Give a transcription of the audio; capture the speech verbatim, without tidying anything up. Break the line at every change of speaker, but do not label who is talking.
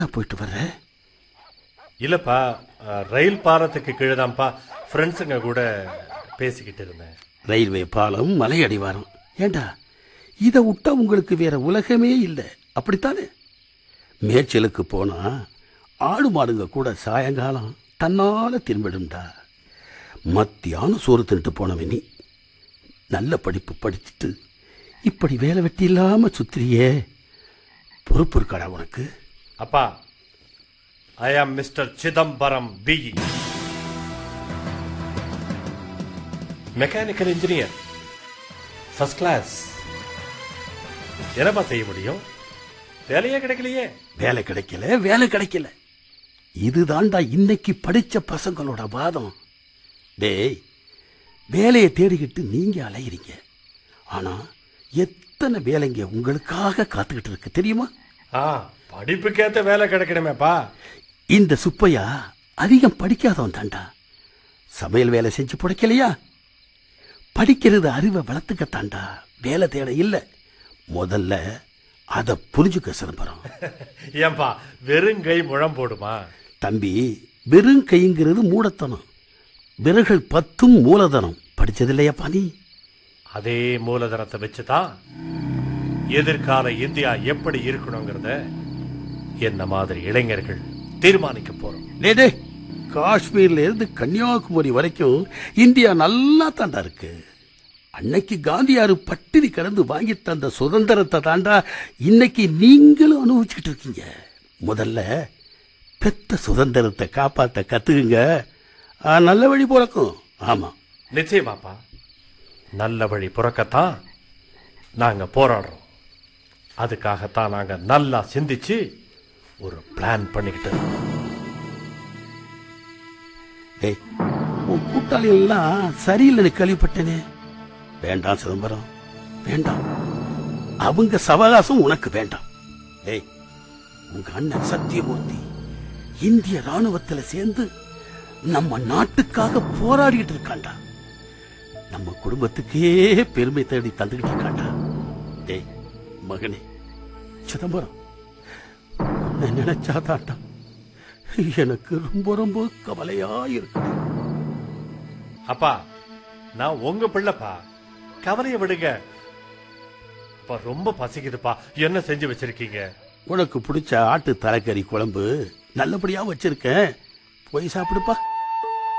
போயிட்டு வர்ற?
இல்லப்பா, ரயில் பாலத்துக்கு கீழதான்ப்பா ஃப்ரெண்ட்ஸுங்க கூட பேசிக்கிட்டு இருந்தேன்.
ரயில்வே பாலம், மலை அடிவாரம். ஏண்டா இதை விட்டா உங்களுக்கு வேற உலகமே இல்லை, அப்படித்தானே? மேய்ச்சலுக்கு போனா ஆடு மாடுங்க கூட சாயங்காலம் தன்னால திரும்பிடும்டா. மத்தியானம் சோறு தின்ட்டு போனவன் நீ நல்ல படிப்பு படிச்சுட்டு இப்படி வேலை வெட்டி இல்லாம சுத்திரியே, பொறுப்பு இருக்காடா உனக்கு?
அப்பா, ஐ ஆம் mister Chidambaram BE, mechanical engineer, first class. என்னப்பா செய்ய முடியும்? வேலையே கிடைக்கலையே.
வேலை கிடைக்கல, வேலை கிடைக்கல. இதுதான்டா இன்னைக்கு படிச்ச பசங்களோட வாதம். டேய், வேலையை தேடிக்கிட்டு நீங்க அலையிறீங்க, ஆனா எத்தனை வேலைங்க உங்களுக்காக காத்துக்கிட்டு இருக்கு தெரியுமா?
ஆ, படிப்புக்கேத்த வேலை கிடைக்கணுமேப்பா.
இந்த சுப்பையா அதிகம் படிக்காதவன் தாண்டா. சமையல் வேலை செஞ்சு பிடிக்கலையா? படிக்கிறது அறிவை வளர்த்துக்கத்தாண்டா, வேலை தேட இல்ல. முதல்ல அதை புரிஞ்சுக்க சிதம்பரம்.
ஏன்பா வெறும் கை முழம் போடுமா?
தம்பி, வெறும் கைங்கிறது மூடத்தனம், விரல்கள் பத்தும் மூலதனம். படிச்சது இல்லையாப்பா நீ?
அதே மூலதனத்தை வச்சுதான் எதிர்கால இந்தியா எப்படி இருக்கணுங்கிறத என்ன மாதிரி இளைஞர்கள் தீர்மானிக்க போறோம்.
டே, காஷ்மீர்ல இருந்து கன்னியாகுமரி வரைக்கும் இந்தியா நல்லா தாண்டா இருக்கு. அன்னைக்கு காந்தியாரு பட்டினி கடந்து வாங்கி தந்த சுதந்திரத்தை தாண்டா இன்னைக்கு நீங்களும் அனுபவிச்சுக்கிட்டு இருக்கீங்க. முதல்ல பெத்த சுதந்திரத்தை காப்பாத்த கத்துக்குங்க, நல்ல வழி பிறக்கும். ஆமா,
நிச்சயமாப்பா, நல்ல வழி பிறக்கத்தான் நாங்க போராடுறோம். அதுக்காகத்தான் நாங்க நல்லா சிந்திச்சு ஒரு பிளான் பண்ணிக்கிட்டு.
உன் கூட்டாளிகள் எல்லாம் சரியில்லைன்னு கேள்விப்பட்டேனே. வேண்டாம் சிதம்பரம், வேண்டாம். அவங்க சவகாசம் உனக்கு வேண்டாம். ஏய், உங்க அண்ணன் சத்தியமூர்த்தி இந்திய ராணுவத்தில் சேர்ந்து நம்ம நாட்டுக்காக போராடிட்டு இருக்காண்டா. நம்ம குடும்பத்துக்கே பெருமை தேடி தந்துகிட்டு இருக்காண்டா. டேய் மகனே சிதம்பரம், நினைச்சாதாண்டா எனக்கு ரொம்ப ரொம்ப கவலையா இருக்கு.
அப்பா, நான் உங்க பிள்ளைப்பா, கவலைய விடுங்க. ரொம்ப பசிக்குதுப்பா, என்ன செஞ்சு வச்சிருக்கீங்க?
உனக்கு பிடிச்ச ஆட்டு தலைக்கறி குழம்பு நல்லபடியா வச்சிருக்கேன், போய் சாப்பிடுப்பா.